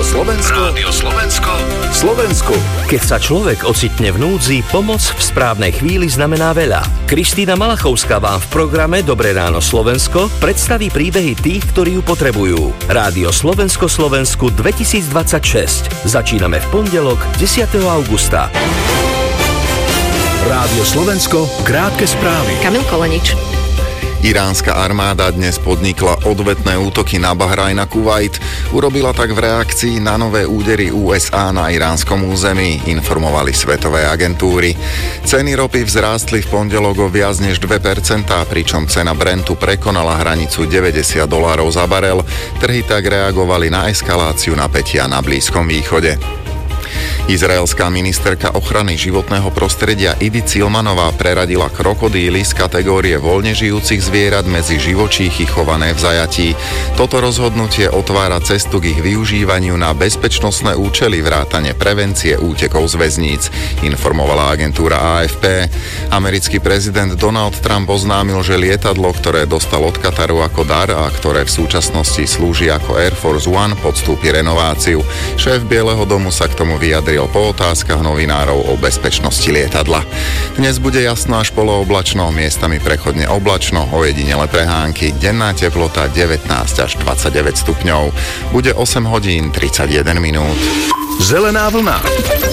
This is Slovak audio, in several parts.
Rádio Slovensko. Rádio Slovensko. Slovensku. Keď sa človek ocitne v núdzi, pomoc v správnej chvíli znamená veľa. Kristína Malachovská vám v programe Dobré ráno Slovensko predstaví príbehy tých, ktorí ju potrebujú. Rádio Slovensko Slovensku 2026. Začíname v pondelok 10. augusta. Rádio Slovensko, krátke správy. Kamil Kolenič. Iránska armáda dnes podnikla odvetné útoky na Bahrajn a Kuvajt. Urobila tak v reakcii na nové údery USA na iránskom území, informovali svetové agentúry. Ceny ropy vzrástli v pondelok o viac než 2%, pričom cena Brentu prekonala hranicu $90 za barel. Trhy tak reagovali na eskaláciu napätia na Blízkom východe. Izraelská ministerka ochrany životného prostredia Idit Silmanová preradila krokodíly z kategórie voľne žijúcich zvierat medzi živočíchy chované v zajatí. Toto rozhodnutie otvára cestu k ich využívaniu na bezpečnostné účely vrátane prevencie útekov z väzníc, informovala agentúra AFP. Americký prezident Donald Trump oznámil, že lietadlo, ktoré dostal od Kataru ako dar a ktoré v súčasnosti slúži ako Air Force One, podstúpi renováciu. Šéf Bieleho domu sa k tomu vyjadril po otázkach novinárov o bezpečnosti lietadla. Dnes bude jasno až polooblačno, miestami prechodne oblačno, ojedinele prehánky, denná teplota 19 až 29 stupňov. Bude 8 hodín 31 minút. Zelená vlna.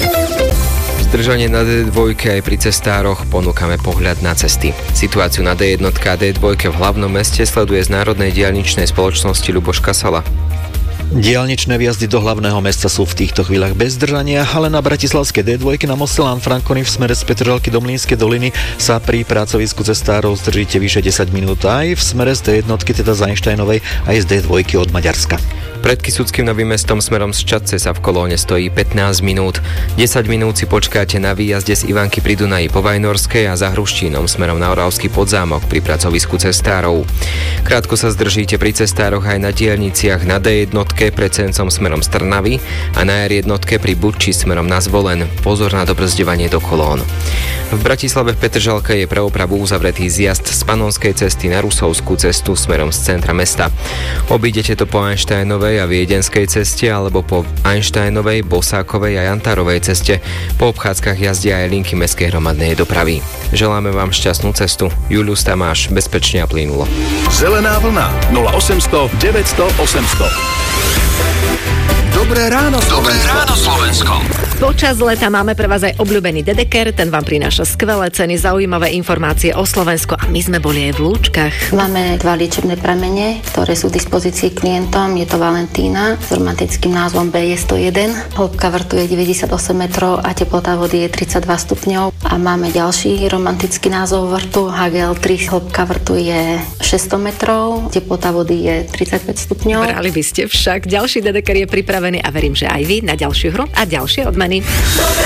Zdržanie na D2 aj pri cestároch, ponúkame pohľad na cesty. Situáciu na D1 a D2 v hlavnom meste sleduje z Národnej diaľničnej spoločnosti Ľuboš Kasala. Diaľničné výjazdy do hlavného mesta sú v týchto chvíľach bez zdržania, ale na bratislavskej D2 na moste Lanfranconi v smere z Petržalky do Mlynskej doliny sa pri pracovisku cestárov zdržíte vyše 10 minút, aj v smere z D1, teda z Einsteinovej, aj z D2 od Maďarska. Pred Kysuckým Novým Mestom smerom z Čadce sa v kolóne stojí 15 minút. 10 minút si počkáte na výjazde z Ivanky pri Dunaji po Vajnorskej a za Hruštínom smerom na Oravský Podzámok pri pracovisku cestárov. Krátko sa zdržíte pri cestároch aj na diaľniciach na D1 pred Sencom smerom z Trnavy a na R1 pri Budči smerom na Zvolen. Pozor na dobrzdevanie do kolón. V Bratislave v Petržalke je pre opravu uzavretý zjazd z Panonskej cesty na Rusovskú cestu smerom z centra mesta. Obídete to po Einsteinovej a Viedenskej ceste alebo po Einsteinovej, Bosákovej a Jantárovej ceste. Po obchádzkach jazdia aj linky mestskej hromadnej dopravy. Želáme vám šťastnú cestu. Julius Tamáš, bezpečne a plynulo. Zelená vlna 0800 900 800. Dobré ráno Slovensko. Dobré ráno Slovensko. Počas leta máme pre vás aj obľúbený Dedeker, ten vám prináša skvelé ceny, zaujímavé informácie o Slovensku a my sme boli aj v Lúčkach. Máme 2 liečebné pramene, ktoré sú v dispozícii klientom. Je to Valentína s romantickým názvom BJ101. Hĺbka vrtu je 98 metrov a teplota vody je 32 stupňov. A máme ďalší romantický názov vrtu HGL3. Hĺbka vrtu je 600 metrov, teplota vody je 35 stupňov. Brali by ste však. Ďalší Dedeker je pripravený a verím, že aj vy na ďalšiu hru a ďalšie odmeny.